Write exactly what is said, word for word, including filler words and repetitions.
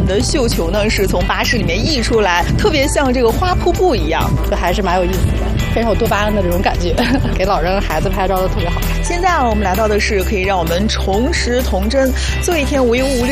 的绣球呢是从巴士里面溢出来，特别像这个花瀑布一样， 就还是蛮有意思的，非常有多巴胺的这种感觉，给老人孩子拍照都特别好看。 现在我们来到的是可以让我们重拾童真，做一天无忧无虑